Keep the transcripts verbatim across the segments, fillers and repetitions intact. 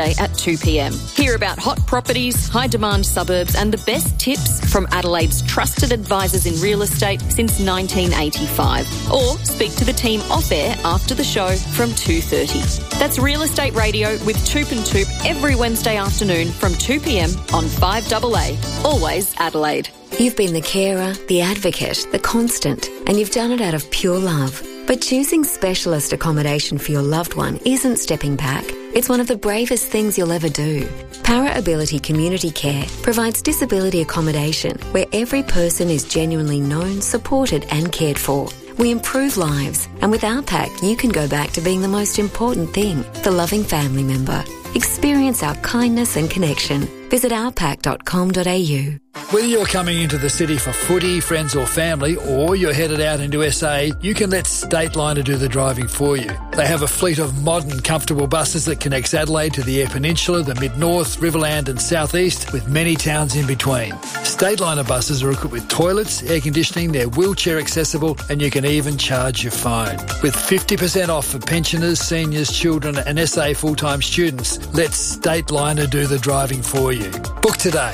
at two p.m. Hear about hot properties, high-demand suburbs and the best tips from Adelaide's trusted advisors in real estate since nineteen eighty-five. Or speak to the team off-air after the show from two thirty. That's Real Estate Radio with Toop and Toop every Wednesday afternoon from two p.m. on five A A. Always Adelaide. You've been the carer, the advocate, the constant, and you've done it out of pure love. But choosing specialist accommodation for your loved one isn't stepping back. It's one of the bravest things you'll ever do. Para Ability Community Care provides disability accommodation where every person is genuinely known, supported and cared for. We improve lives, and with our pack you can go back to being the most important thing, the loving family member. Experience our kindness and connection. Visit our pack dot com dot a u. Whether you're coming into the city for footy, friends or family, or you're headed out into S A, you can let Stateliner do the driving for you. They have a fleet of modern, comfortable buses that connects Adelaide to the Eyre Peninsula, the Mid-North, Riverland and South East, with many towns in between. Stateliner buses are equipped with toilets, air conditioning, they're wheelchair accessible, and you can even charge your phone. With fifty percent off for pensioners, seniors, children and S A full-time students, let Stateliner do the driving for you. Book today.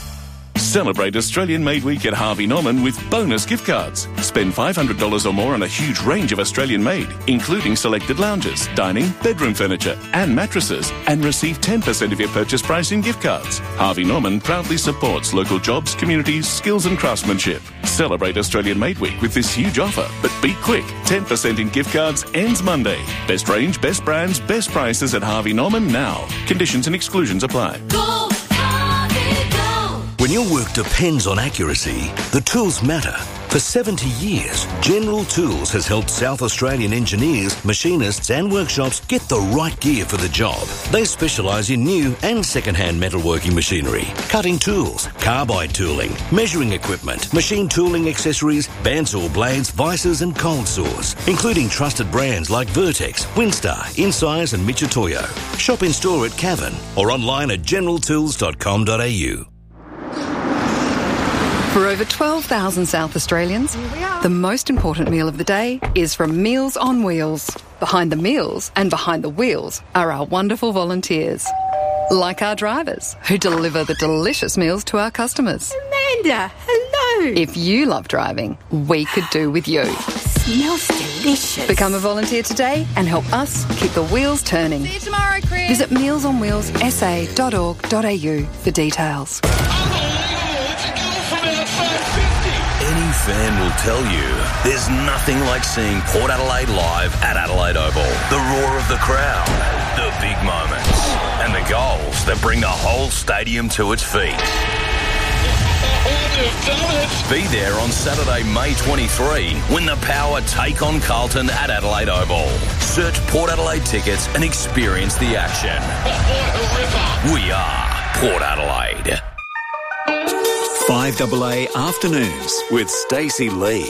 Celebrate Australian-made week at Harvey Norman with bonus gift cards. Spend five hundred dollars or more on a huge range of Australian-made, including selected lounges, dining, bedroom furniture and mattresses, and receive ten percent of your purchase price in gift cards. Harvey Norman proudly supports local jobs, communities, skills and craftsmanship. Celebrate Australian-made week with this huge offer, but be quick. ten percent in gift cards ends Monday. Best range, best brands, best prices at Harvey Norman now. Conditions and exclusions apply. Go, Harvey, go. When your work depends on accuracy, the tools matter. For seventy years, General Tools has helped South Australian engineers, machinists and workshops get the right gear for the job. They specialise in new and second-hand metalworking machinery, cutting tools, carbide tooling, measuring equipment, machine tooling accessories, bandsaw blades, vices and cold saws, including trusted brands like Vertex, Winstar, Incise and Michitoyo. Shop in store at Cavan or online at general tools dot com dot a u. For over twelve thousand South Australians, the most important meal of the day is from Meals on Wheels. Behind the meals and behind the wheels are our wonderful volunteers, like our drivers who deliver the delicious meals to our customers. Amanda, hello. If you love driving, we could do with you. Smells delicious. Become a volunteer today and help us keep the wheels turning. See you tomorrow, Chris. Visit meals on wheels s a dot org dot a u for details. Any fan will tell you there's nothing like seeing Port Adelaide live at Adelaide Oval. The roar of the crowd, the big moments, and the goals that bring the whole stadium to its feet. Be there on Saturday, May twenty-third, when the Power take on Carlton at Adelaide Oval. Search Port Adelaide tickets and experience the action. We are Port Adelaide. five A A Afternoons with Stacey Lee.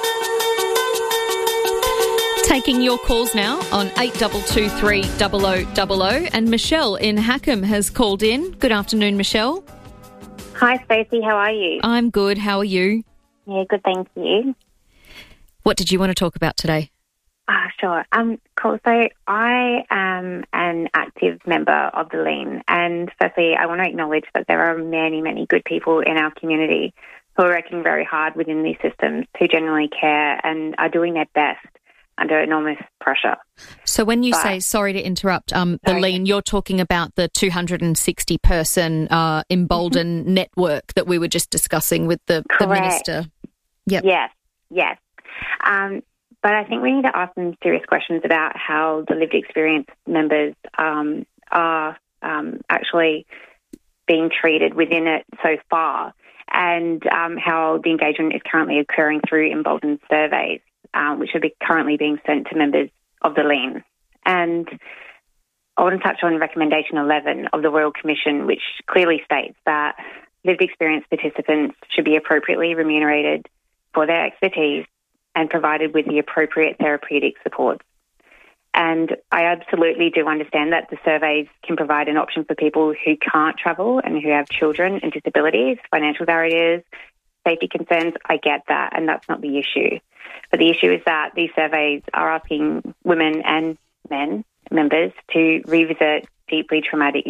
Taking your calls now on eight two two three zero zero zero zero. And Michelle in Hackham has called in. Good afternoon, Michelle. Hi, Stacey. How are you? I'm good. How are you? Yeah, good, thank you. What did you want to talk about today? Ah, sure. Um, cool. So I am an active member of the Lean, and firstly, I want to acknowledge that there are many, many good people in our community who are working very hard within these systems, who genuinely care and are doing their best under enormous pressure. So when you but, say, sorry to interrupt, um, the sorry. Lean, you're talking about the two hundred sixty person uh, Embolden mm-hmm. network that we were just discussing with the, the minister. Yep. Yes, yes. Um, but I think we need to ask some serious questions about how the lived experience members um, are um, actually being treated within it so far, and um, how the engagement is currently occurring through Embolden surveys, um, which are be currently being sent to members of the Lean. And I want to touch on recommendation eleven of the Royal Commission, which clearly states that lived experience participants should be appropriately remunerated for their expertise and provided with the appropriate therapeutic supports. And I absolutely do understand that the surveys can provide an option for people who can't travel and who have children and disabilities, financial barriers, safety concerns. I get that, and that's not the issue. But the issue is that these surveys are asking women and men members to revisit deeply traumatic